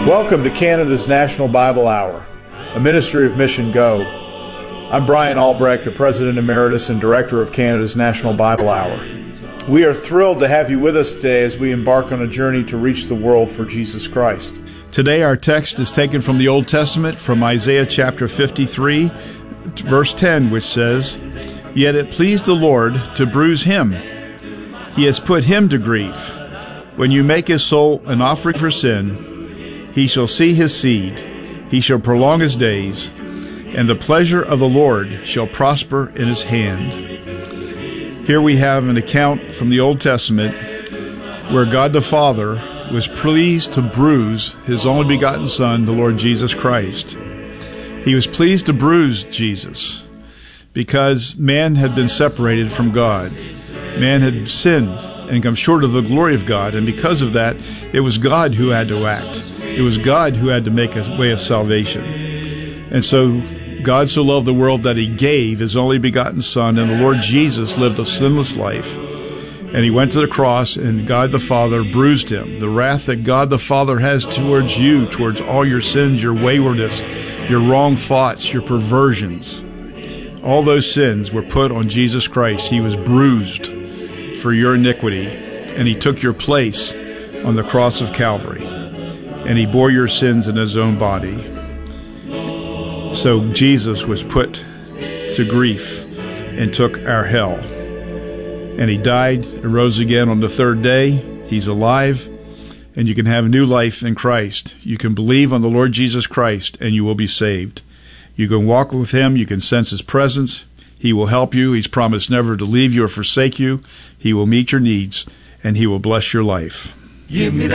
Welcome to Canada's National Bible Hour, a ministry of Mission Go. I'm Brian Albrecht, the President Emeritus and Director of Canada's National Bible Hour. We are thrilled to have you with us today as we embark on a journey to reach the world for Jesus Christ. Today our text is taken from the Old Testament, from Isaiah chapter 53, verse 10, which says, "Yet it pleased the Lord to bruise him. He has put him to grief. When you make his soul an offering for sin, he shall see his seed, he shall prolong his days, and the pleasure of the Lord shall prosper in his hand." Here we have an account from the Old Testament where God the Father was pleased to bruise his only begotten Son, the Lord Jesus Christ. He was pleased to bruise Jesus because man had been separated from God. Man had sinned and come short of the glory of God, and because of that, it was God who had to act. It was God who had to make a way of salvation. And so God so loved the world that he gave his only begotten Son, and the Lord Jesus lived a sinless life. And he went to the cross, and God the Father bruised him. The wrath that God the Father has towards you, towards all your sins, your waywardness, your wrong thoughts, your perversions, all those sins were put on Jesus Christ. He was bruised for your iniquity, and he took your place on the cross of Calvary. And he bore your sins in his own body. So Jesus was put to grief and took our hell. And he died and rose again on the third day. He's alive, and you can have new life in Christ. You can believe on the Lord Jesus Christ, and you will be saved. You can walk with him. You can sense his presence. He will help you. He's promised never to leave you or forsake you. He will meet your needs, and he will bless your life.